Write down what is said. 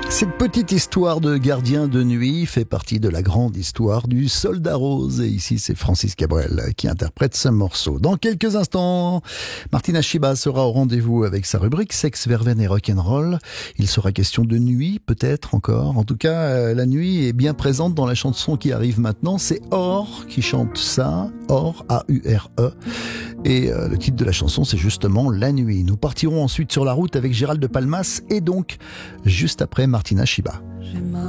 Cette petite histoire de gardien de nuit fait partie de la grande histoire du Soldat Rose. Et ici, c'est Francis Cabrel qui interprète ce morceau. Dans quelques instants, Martina Shiba sera au rendez-vous avec sa rubrique Sexe, Verveine et Rock'n'Roll. Il sera question de nuit, peut-être encore. En tout cas, la nuit est bien présente dans la chanson qui arrive maintenant. C'est Or qui chante ça. Or, A-U-R-E. Et le titre de la chanson, c'est justement La Nuit. Nous partirons ensuite sur la route avec Gérald de Palmas et donc, juste après, Martina Shiba.